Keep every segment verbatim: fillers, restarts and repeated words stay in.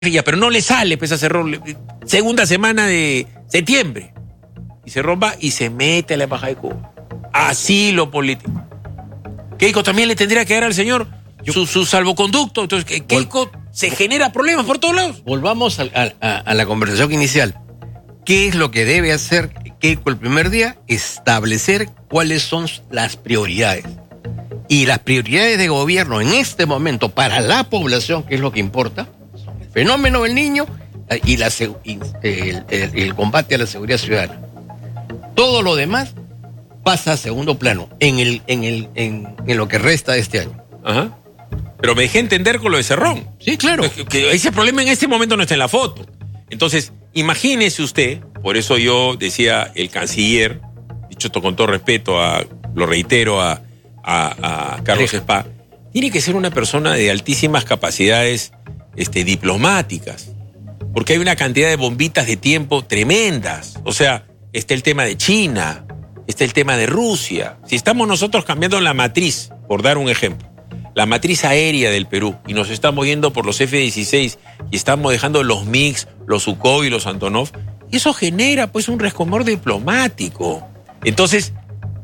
Ya, pero no le sale, pues a Cerrón, segunda semana de septiembre. Y Cerrón va y se mete a la embajada de Cuba. Asilo político. Keiko también le tendría que dar al señor su, su salvoconducto. Entonces, Keiko se genera problemas por todos lados. Volvamos a, a, a la conversación inicial. ¿Qué es lo que debe hacer Keiko el primer día? Establecer cuáles son las prioridades. Y las prioridades de gobierno en este momento para la población, que es lo que importa, son el fenómeno del niño y, la, y el, el, el combate a la seguridad ciudadana. Todo lo demás pasa a segundo plano en, el, en, el, en, en lo que resta de este año. Ajá. Pero me dejé entender con lo de Cerrón. Sí, claro. Que, que ese problema en este momento no está en la foto. Entonces, imagínese usted, por eso yo decía el canciller, dicho esto con todo respeto, a, lo reitero, a, a, a Carlos Spa, tiene que ser una persona de altísimas capacidades este, diplomáticas, porque hay una cantidad de bombitas de tiempo tremendas. O sea, está el tema de China, está el tema de Rusia. Si estamos nosotros cambiando la matriz, por dar un ejemplo, la matriz aérea del Perú, y nos estamos yendo por los F dieciséis y estamos dejando los MiGs, los Sukhoi y los Antonov, eso genera pues un resquemor diplomático. Entonces,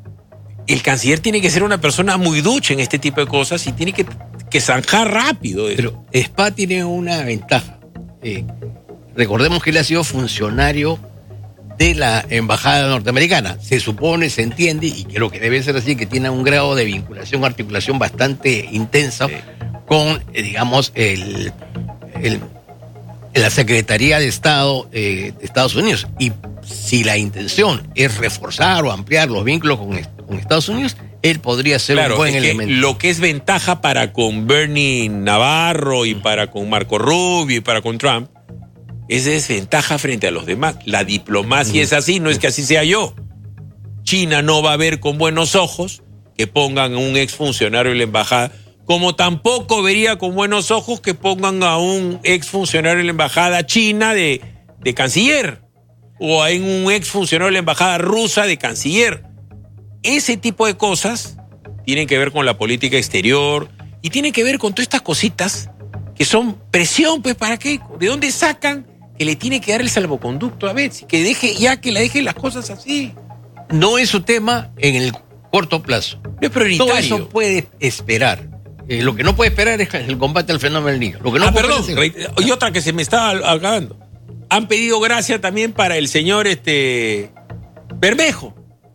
el canciller tiene que ser una persona muy ducha en este tipo de cosas y tiene que, que zanjar rápido. Pero Spa tiene una ventaja. Eh, recordemos que él ha sido funcionario de la embajada norteamericana. Se supone, se entiende, y creo que debe ser así, que tiene un grado de vinculación, articulación bastante intensa sí. con, eh, digamos, el, el, la Secretaría de Estado eh, de Estados Unidos. Y si la intención es reforzar o ampliar los vínculos con, con Estados Unidos, él podría ser claro, un buen es elemento. Que lo que es ventaja para con Bernie Navarro y para con Marco Rubio y para con Trump, es desventaja frente a los demás. La diplomacia mm. es así, no es que así sea yo. China no va a ver con buenos ojos que pongan a un exfuncionario en la embajada, como tampoco vería con buenos ojos que pongan a un exfuncionario en la embajada china de, de canciller, o a un exfuncionario en la embajada rusa de canciller. Ese tipo de cosas tienen que ver con la política exterior y tienen que ver con todas estas cositas que son presión, pues, ¿para qué? ¿De dónde sacan que le tiene que dar el salvoconducto a Betsy? Que deje, ya que la deje las cosas así. No es su tema en el corto plazo. No es prioritario. Todo eso puede esperar. Eh, lo que no puede esperar es el combate al fenómeno del niño. Lo que no ah, puede perdón. hacer... Y otra que se me estaba acabando. Han pedido gracia también para el señor este Bermejo.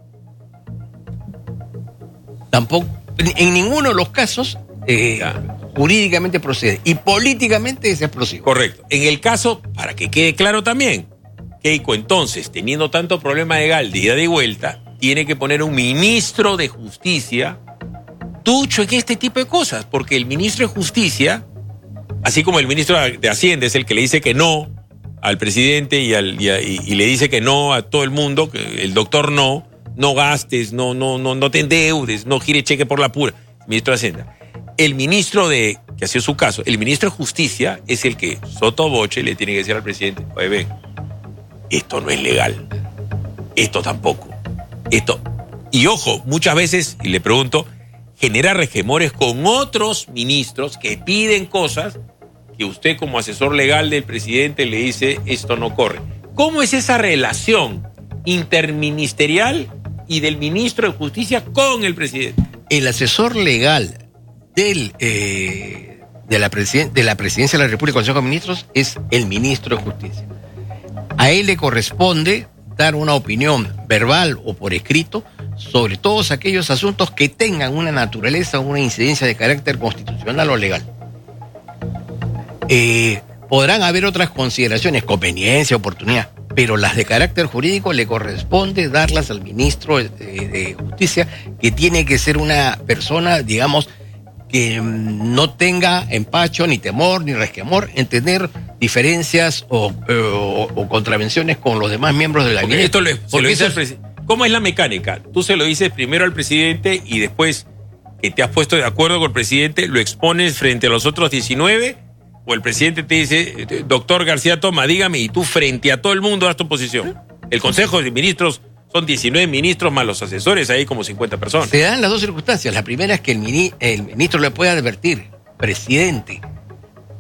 Tampoco, en, en ninguno de los casos eh, jurídicamente procede. Y políticamente es explosivo. Correcto. En el caso, para que quede claro también, Keiko, entonces, teniendo tanto problema legal de ida y vuelta, tiene que poner un ministro de Justicia ducho en este tipo de cosas, porque el ministro de Justicia, así como el ministro de Hacienda es el que le dice que no al presidente y, al, y, a, y, y le dice que no a todo el mundo, que el doctor no, no gastes, no, no, no, no te endeudes, no gire cheque por la pura, ministro de Hacienda. El ministro de, que ha sido su caso, el ministro de Justicia es el que sotoboche le tiene que decir al presidente, oye, ven, esto no es legal, esto tampoco, esto. Y ojo, muchas veces, y le pregunto, genera resquemores con otros ministros que piden cosas que usted como asesor legal del presidente le dice, esto no corre. ¿Cómo es esa relación interministerial y del ministro de Justicia con el presidente? El asesor legal del, eh, de, la presiden- de la Presidencia de la República y Consejo de Ministros es el ministro de Justicia. A él le corresponde dar una opinión verbal o por escrito sobre todos aquellos asuntos que tengan una naturaleza o una incidencia de carácter constitucional o legal. Eh, podrán haber otras consideraciones, conveniencia, oportunidad, pero las de carácter jurídico le corresponde darlas al ministro de, de Justicia, que tiene que ser una persona, digamos, que no tenga empacho, ni temor, ni resquemor en tener diferencias o, o, o contravenciones con los demás miembros de la okay, esto le, se lo dice al es... ¿Cómo es la mecánica? Tú se lo dices primero al presidente y después que te has puesto de acuerdo con el presidente, lo expones frente a los otros diecinueve, o el presidente te dice, doctor García Toma, dígame, y tú frente a todo el mundo das tu posición. El Consejo de Ministros son diecinueve ministros más los asesores, ahí como cincuenta personas. Se dan las dos circunstancias. La primera es que el, mini, el ministro le puede advertir, presidente,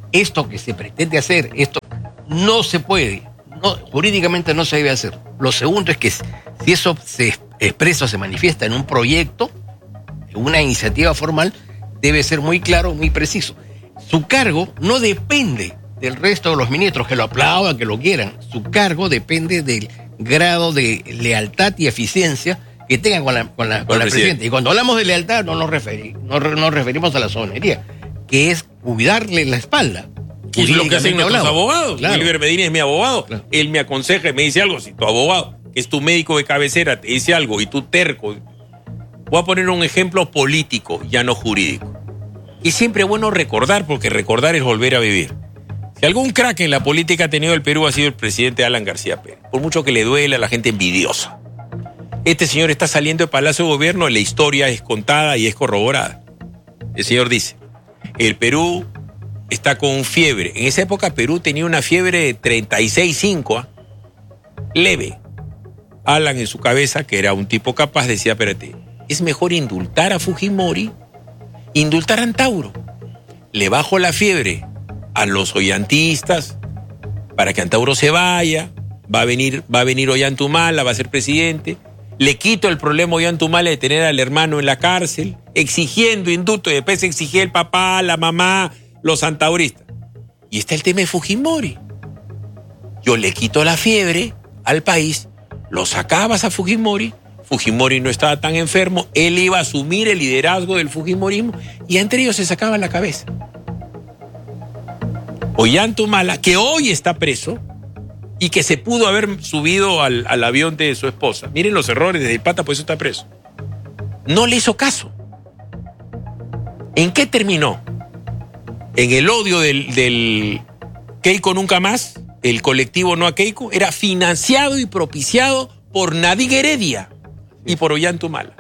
esto que se pretende hacer, esto no se puede, no, jurídicamente no se debe hacer. Lo segundo es que si eso se expresa o se manifiesta en un proyecto, en una iniciativa formal, debe ser muy claro, muy preciso. Su cargo no depende del resto de los ministros, que lo aplaudan, que lo quieran. Su cargo depende del grado de lealtad y eficiencia que tengan con la, con la, con la presidenta. Y cuando hablamos de lealtad no nos, referi, no nos referimos a la sonería, que es cuidarle la espalda. Y es lo que hacen nuestros abogados. Claro. Wilber Medina es mi abogado. Claro. Él me aconseja y me dice algo. Si tu abogado, que es tu médico de cabecera, te dice algo y tú terco. Voy a poner un ejemplo político, ya no jurídico. Y siempre es bueno recordar, porque recordar es volver a vivir. Si algún crack en la política ha tenido el Perú ha sido el presidente Alan García Pérez. Por mucho que le duele a la gente envidiosa. Este señor está saliendo de Palacio de Gobierno, la historia es contada y es corroborada. El señor dice, el Perú está con fiebre. En esa época Perú tenía una fiebre de treinta y seis punto cinco, ¿eh? Leve. Alan en su cabeza, que era un tipo capaz, decía, espérate, es mejor indultar a Fujimori, indultar a Antauro. Le bajo la fiebre a los ollantistas para que Antauro se vaya, va a venir, va a venir Ollantumala, va a ser presidente. Le quito el problema a Ollantumala de tener al hermano en la cárcel, exigiendo indulto, y después exigía el papá, la mamá, los antauristas. Y está el tema de Fujimori. Yo le quito la fiebre al país, lo sacabas a Fujimori, Fujimori no estaba tan enfermo, él iba a asumir el liderazgo del Fujimorismo y entre ellos se sacaban la cabeza. Ollantumala, que hoy está preso y que se pudo haber subido al, al avión de su esposa. Miren los errores de Pata, por eso está preso. No le hizo caso. ¿En qué terminó? En el odio del, del Keiko Nunca Más, el colectivo No a Keiko, era financiado y propiciado por Nadine Heredia y por Ollantumala.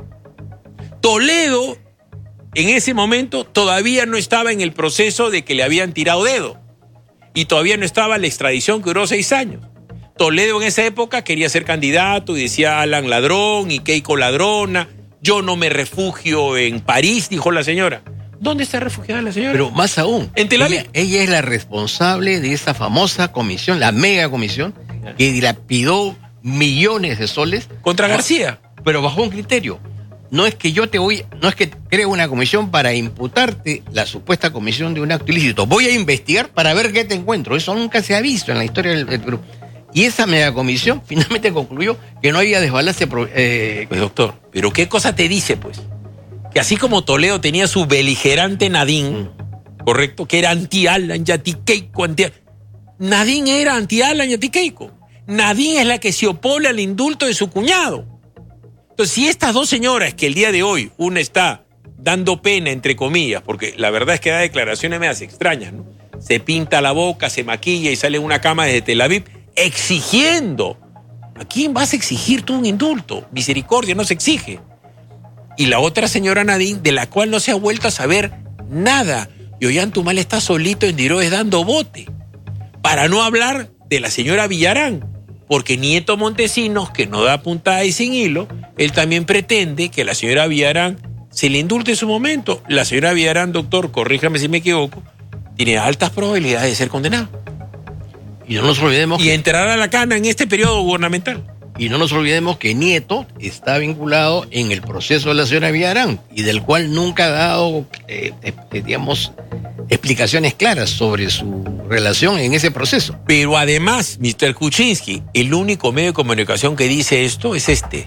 Toledo, en ese momento, todavía no estaba en el proceso de que le habían tirado dedo. Y todavía no estaba la extradición que duró seis años. Toledo en esa época quería ser candidato y decía Alan ladrón y Keiko ladrona. Yo no me refugio en París, dijo la señora. ¿Dónde está refugiada la señora? Pero más aún, en Tel Aviv. Ella, ella es la responsable de esa famosa comisión, la mega comisión, que dilapidó millones de soles. Contra García. Pero bajo un criterio. No es que yo te voy, no es que creo una comisión para imputarte la supuesta comisión de un acto ilícito. Voy a investigar para ver qué te encuentro. Eso nunca se ha visto en la historia del, del Perú. Y esa megacomisión finalmente concluyó que no había desbalance. Eh, pues doctor, ¿pero qué cosa te dice, pues? Que así como Toledo tenía su beligerante Nadine, mm. ¿correcto? Que era anti-Alan y anti-Keiko. Anti Nadine era anti-Alan y anti-Keiko. Nadine es la que se opone al indulto de su cuñado. Entonces, si estas dos señoras que el día de hoy, una está dando pena, entre comillas, porque la verdad es que da declaraciones medias extrañas, ¿no? Se pinta la boca, se maquilla y sale en una cama desde Tel Aviv exigiendo. ¿A quién vas a exigir tú un indulto? Misericordia no se exige. Y la otra señora Nadine, de la cual no se ha vuelto a saber nada. Y Ollantumala está solito en Diroes dando bote. Para no hablar de la señora Villarán. Porque Nieto Montesinos, que no da puntada y sin hilo, él también pretende que la señora Villarán se le indulte en su momento. La señora Villarán, doctor, corríjame si me equivoco, tiene altas probabilidades de ser condenada. Y no nos olvidemos. Y que entrará a la cana en este periodo gubernamental. Y no nos olvidemos que Nieto está vinculado en el proceso de la señora Villarán y del cual nunca ha dado, eh, eh, digamos, explicaciones claras sobre su relación en ese proceso. Pero además, mister Kuczynski, el único medio de comunicación que dice esto es este.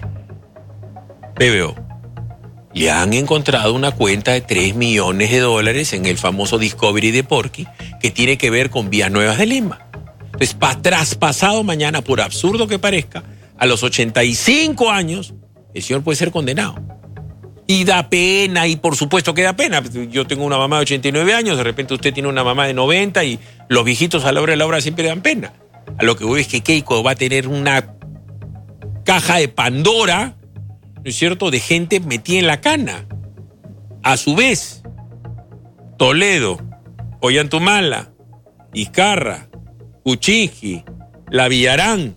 P B O. Le han encontrado una cuenta de tres millones de dólares en el famoso Discovery de Porky que tiene que ver con Vías Nuevas de Lima. Entonces, pa, traspasado mañana, por absurdo que parezca, a los ochenta y cinco años, el señor puede ser condenado. Y da pena, y por supuesto que da pena. Yo tengo una mamá de ochenta y nueve años, de repente usted tiene una mamá de noventa y los viejitos a la hora de la hora siempre dan pena. A lo que voy es que Keiko va a tener una caja de Pandora, ¿no es cierto?, de gente metida en la cana. A su vez, Toledo, Ollantumala, Vizcarra, Kuczynski, la Villarán,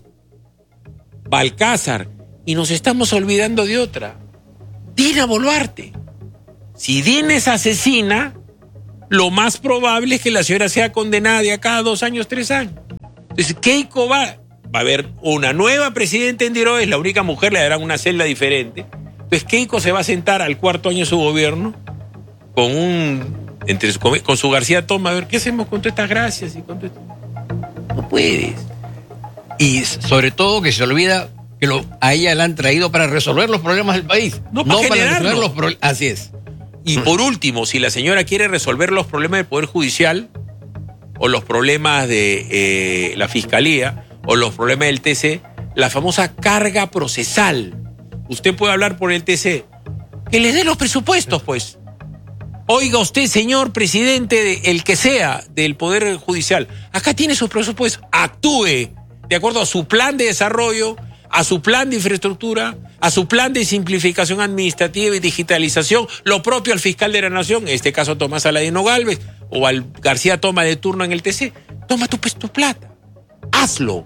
Balcázar, y nos estamos olvidando de otra. Dina Boluarte. Si Dina es asesina, lo más probable es que la señora sea condenada de acá a dos años, tres años. Entonces, Keiko va, va a haber una nueva presidenta en Diro, es la única mujer, le darán una celda diferente. Entonces, Keiko se va a sentar al cuarto año de su gobierno con un entre su, con su García Toma, a ver, ¿qué hacemos con todas estas gracias? Y con todo esto? No puedes. Y sobre todo que se olvida que lo, a ella la han traído para resolver los problemas del país. No, para, no para resolver los problemas. Así es. Y por último, si la señora quiere resolver los problemas del Poder Judicial o los problemas de eh, la Fiscalía o los problemas del T C, la famosa carga procesal. Usted puede hablar por el T C. Que les dé los presupuestos, pues. Oiga usted, señor presidente, de, el que sea, del Poder Judicial, acá tiene sus presupuestos. Actúe de acuerdo a su plan de desarrollo, a su plan de infraestructura, a su plan de simplificación administrativa y digitalización, lo propio al fiscal de la Nación, en este caso Tomás Aladino Gálvez, o al García Toma de turno en el T C. Toma tu, pues, tu plata. Hazlo.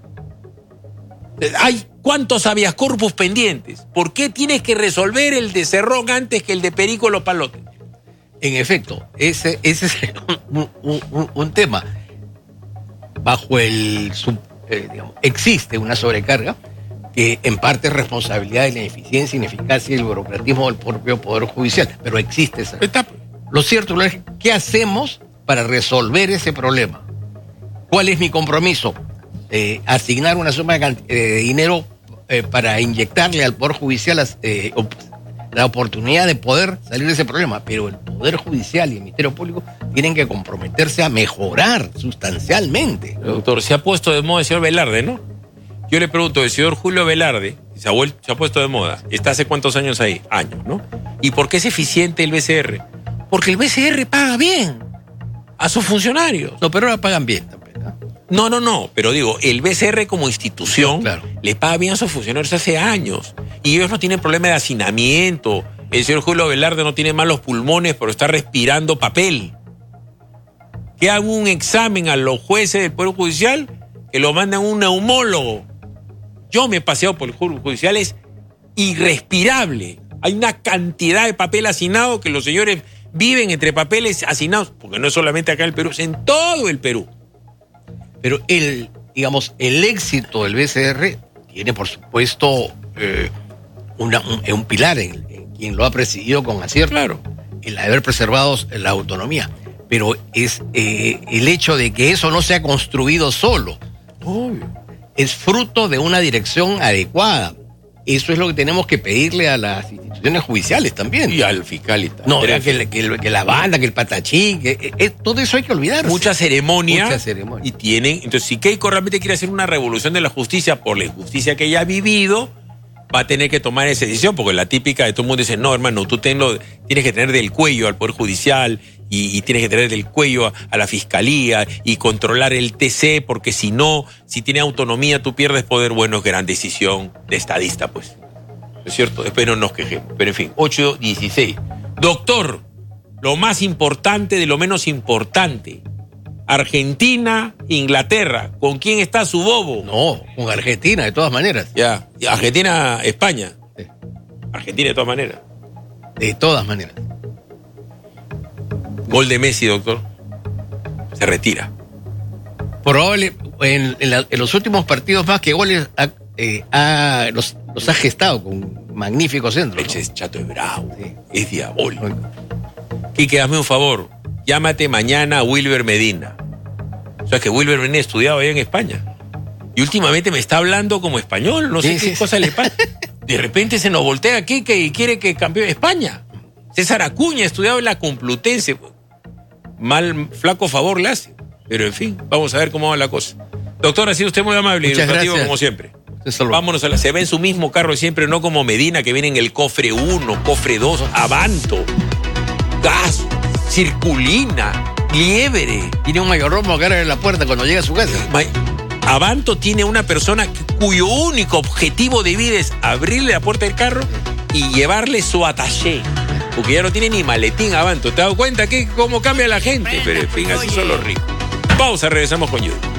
Hay cuántos habeas corpus pendientes. ¿Por qué tienes que resolver el de Cerrón antes que el de Perico Los Palotes? En efecto, ese, ese es un, un, un, un tema. Bajo el, sub, eh, digamos, existe una sobrecarga que en parte es responsabilidad de la ineficiencia, ineficacia y el burocratismo del propio Poder Judicial, pero existe esa. Lo cierto es, ¿qué hacemos para resolver ese problema? ¿Cuál es mi compromiso? Eh, asignar una suma de, de dinero eh, para inyectarle al Poder Judicial eh, la oportunidad de poder salir de ese problema, pero el Poder Judicial y el Ministerio Público tienen que comprometerse a mejorar sustancialmente. Doctor, se ha puesto de moda el señor Velarde, ¿no? Yo le pregunto, el señor Julio Velarde se ha, vuelto, se ha puesto de moda, está hace cuántos años ahí, años, ¿no? ¿Y por qué es eficiente el B C R? Porque el B C R paga bien a sus funcionarios. No, pero ahora pagan bien también, ¿no? No, no, no, pero digo, el B C R como institución claro, le paga bien a sus funcionarios hace años y ellos no tienen problema de hacinamiento. El señor Julio Velarde no tiene malos pulmones, pero está respirando papel. Que hagan un examen a los jueces del Poder Judicial, que lo mandan a un neumólogo. Yo me he paseado por el Poder Judicial, es irrespirable. Hay una cantidad de papel hacinado que los señores viven entre papeles hacinados, porque no es solamente acá en el Perú, es en todo el Perú. Pero el, digamos, el éxito del B C R tiene, por supuesto, eh, una, un, un pilar en, en quien lo ha presidido con acierto, claro, el haber preservado la autonomía. Pero es eh, el hecho de que eso no se ha construido solo. Obvio. Es fruto de una dirección adecuada. Eso es lo que tenemos que pedirle a las instituciones judiciales también. Y al fiscal y tal. No, que, que, que, que la banda, que el patachín, que, que, todo eso hay que olvidarse. Mucha ceremonia. Mucha ceremonia. Y tienen. Entonces, si Keiko realmente quiere hacer una revolución de la justicia por la injusticia que ella ha vivido, va a tener que tomar esa decisión, porque la típica de todo el mundo dice, no, hermano, tú tenlo, tienes que tener del cuello al Poder Judicial y, y tienes que tener del cuello a, a la Fiscalía y controlar el T C, porque si no, si tiene autonomía, tú pierdes poder. Bueno, es gran decisión de estadista, pues. ¿Es cierto? Después no nos quejemos. Pero en fin, ocho dieciséis. Doctor, lo más importante de lo menos importante. Argentina, Inglaterra. ¿Con quién está su bobo? No, con Argentina, de todas maneras. Ya, Argentina, España. Sí. Argentina, de todas maneras. De todas maneras. Gol de Messi, doctor. Se retira. Probable, en, en, la, en los últimos partidos más que goles ha, eh, ha, los, los ha gestado con magníficos centros. Ese, ¿no? Es chato, es bravo. Sí. Es diabólico. Quique, hazme un favor. Llámate mañana a Wilber Medina. O sea que Wilber Medina ha estudiado allá en España. Y últimamente me está hablando como español. No sé sí, qué sí, cosa sí. le pasa. De repente se nos voltea Quique y quiere que campeone España. César Acuña ha estudiado en la Complutense. Mal, flaco favor le hace. Pero en fin, vamos a ver cómo va la cosa. Doctor, ha sido usted muy amable y educativo como siempre. Vámonos a la... Se ve en su mismo carro siempre, no como Medina, que viene en el cofre uno, cofre dos, Avanto, Gas, Circulina, Liebre. Tiene un mayordomo acá en la puerta cuando llega a su casa. Avanto tiene una persona cuyo único objetivo de vida es abrirle la puerta del carro y llevarle su attaché. Porque ya no tiene ni maletín Avanto. ¿Te has dado cuenta que cómo cambia la gente? Pero en fin, así son los ricos. Pausa, regresamos con Yudo.